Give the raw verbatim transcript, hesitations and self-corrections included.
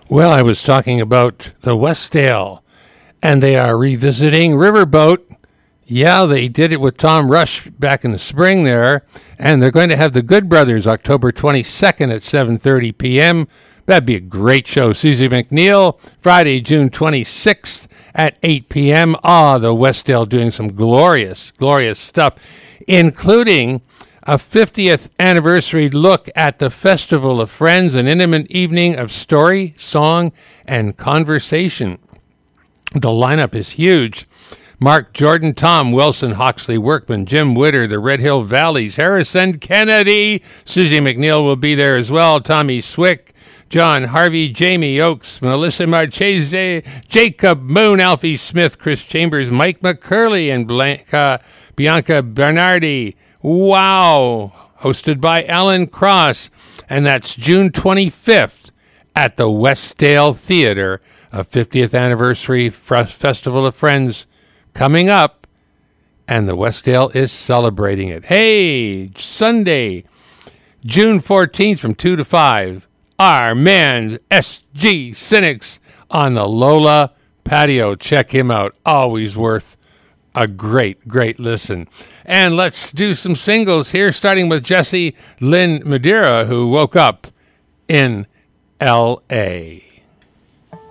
Well, I was talking about the Westdale, and they are revisiting Riverboat. Yeah, they did it with Tom Rush back in the spring there, and they're going to have the Good Brothers October twenty-second at seven thirty p.m. That'd be a great show. Susie McNeil, Friday, June twenty-sixth at eight p.m. Ah, the Westdale doing some glorious, glorious stuff, including a fiftieth anniversary look at the Festival of Friends, an intimate evening of story, song, and conversation. The lineup is huge. Mark Jordan, Tom Wilson, Hawksley Workman, Jim Witter, the Red Hill Valleys, Harrison Kennedy, Susie McNeil will be there as well, Tommy Swick, John Harvey, Jamie Oakes, Melissa Marchese, Jacob Moon, Alfie Smith, Chris Chambers, Mike McCurley, and Blanca, Bianca Bernardi. Wow! Hosted by Alan Cross. And that's June twenty-fifth at the Westdale Theater, a fiftieth anniversary F- Festival of Friends coming up. And the Westdale is celebrating it. Hey, Sunday, June fourteenth from two to five. Our man, S G Cynics, on the Lola patio. Check him out. Always worth a great, great listen. And let's do some singles here, starting with Jessie Lynn Madeira, who woke up in L A